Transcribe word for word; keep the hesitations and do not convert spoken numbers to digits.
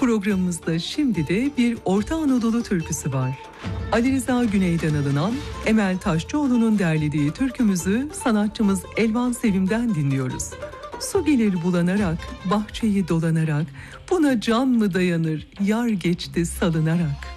Programımızda şimdi de bir Orta Anadolu türküsü var. Ali Rıza Güney'den alınan Emel Taşçıoğlu'nun derlediği türkümüzü sanatçımız Elvan Sevim'den dinliyoruz. Su gelir bulanarak, bahçeyi dolanarak, buna can mı dayanır, yar geçti salınarak.